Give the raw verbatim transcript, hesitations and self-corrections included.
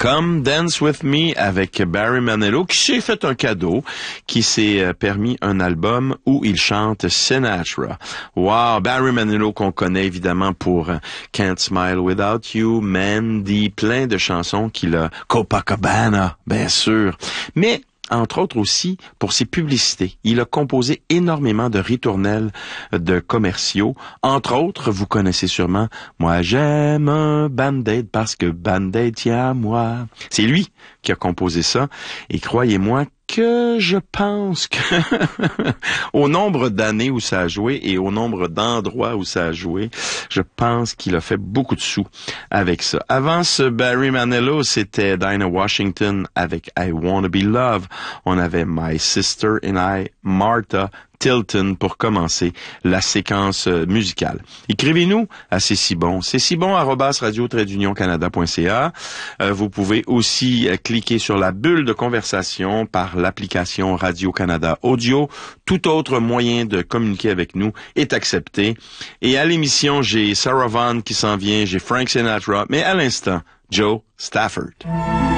Come Dance With Me avec Barry Manilow qui s'est fait un cadeau, qui s'est permis un album où il chante Sinatra. Wow, Barry Manilow qu'on connaît évidemment pour Can't Smile Without You, Mandy, plein de chansons qu'il a, Copacabana, bien sûr. Mais entre autres aussi pour ses publicités. Il a composé énormément de ritournelles de commerciaux. Entre autres, vous connaissez sûrement « Moi j'aime un Band-Aid parce que Band-Aid tient à moi ». C'est lui qui a composé ça. Et croyez-moi que je pense que au nombre d'années où ça a joué et au nombre d'endroits où ça a joué, je pense qu'il a fait beaucoup de sous avec ça. Avant ce Barry Manilow, c'était Dinah Washington avec I Wanna Be Loved. On avait My Sister and I, Martha Tilton pour commencer la séquence musicale. Écrivez-nous à C'est si bon. C'est si bon arobase radio trait d'union canada point c a. Euh, vous pouvez aussi euh, cliquer sur la bulle de conversation par l'application Radio-Canada Audio. Tout autre moyen de communiquer avec nous est accepté. Et à l'émission, j'ai Sarah Vaughan qui s'en vient, j'ai Frank Sinatra, mais à l'instant, Joe Stafford.